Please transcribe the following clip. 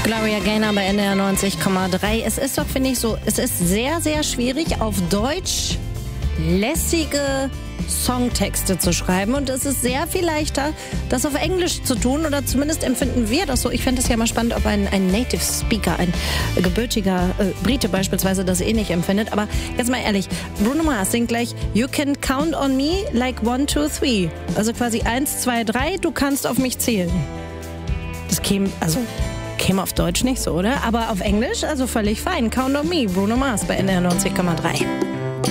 Gloria Gaynor bei NDR 90,3. Es ist doch, finde ich, so, es ist sehr, sehr schwierig, auf Deutsch lässige Songtexte zu schreiben. Und es ist sehr viel leichter, das auf Englisch zu tun. Oder zumindest empfinden wir das so. Ich fände es ja mal spannend, ob ein Native Speaker, ein gebürtiger Brite beispielsweise, das nicht empfindet. Aber jetzt mal ehrlich, Bruno Mars singt gleich You can count on me like 1, 2, 3. Also quasi 1, 2, 3, du kannst auf mich zählen. Das käme auf Deutsch nicht so, oder? Aber auf Englisch, also völlig fein. Count on me, Bruno Mars bei NDR 90,3.